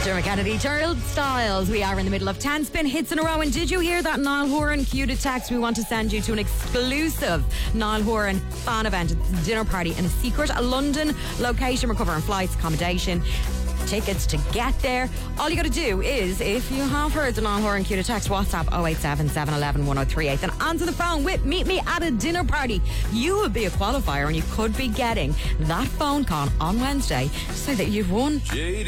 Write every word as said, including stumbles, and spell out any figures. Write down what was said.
Dermot Kennedy, Turnstiles. We are in the middle of ten spin hits in a row. And did you hear that Niall Horan queued a text? We want to send you to an exclusive Niall Horan fan event. It's a dinner party in a secret a London location. We're covering flights, accommodation, tickets to get there. All you got to do is, if you have heard the Niall Horan queued a text, WhatsApp oh eight seven, seven one one, one oh three eight. Then answer the phone with "Meet me at a dinner party." You would be a qualifier and you could be getting that phone call on Wednesday to say that you've won.